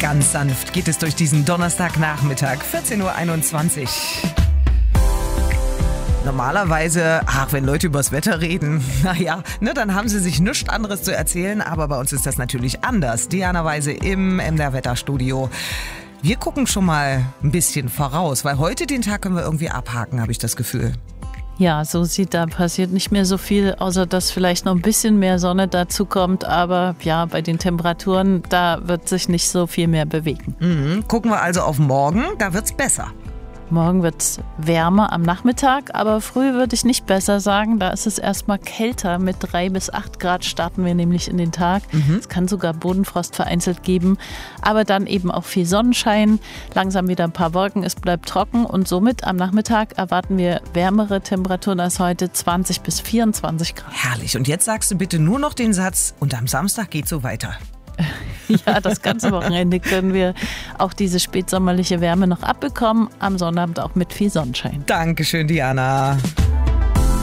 Ganz sanft geht es durch diesen Donnerstagnachmittag, 14.21 Uhr. Normalerweise, wenn Leute übers Wetter reden, dann haben sie sich nichts anderes zu erzählen. Aber bei uns ist das natürlich anders. Diana Weise im MDR Wetterstudio. Wir gucken schon mal ein bisschen voraus, weil heute den Tag können wir irgendwie abhaken, habe ich das Gefühl. Ja, da passiert nicht mehr so viel, außer dass vielleicht noch ein bisschen mehr Sonne dazu kommt. Aber ja, bei den Temperaturen, da wird sich nicht so viel mehr bewegen. Gucken wir also auf morgen, da wird's besser. Morgen wird es wärmer am Nachmittag, aber früh würde ich nicht besser sagen. Da ist es erstmal kälter. Mit 3 bis 8 Grad starten wir nämlich in den Tag. Es kann sogar Bodenfrost vereinzelt geben, aber dann eben auch viel Sonnenschein. Langsam wieder ein paar Wolken, es bleibt trocken und somit am Nachmittag erwarten wir wärmere Temperaturen als heute, 20 bis 24 Grad. Herrlich. Und jetzt sagst du bitte nur noch den Satz, und am Samstag geht's so weiter. Ja, das ganze Wochenende können wir auch diese spätsommerliche Wärme noch abbekommen. Am Sonnabend auch mit viel Sonnenschein. Dankeschön, Diana.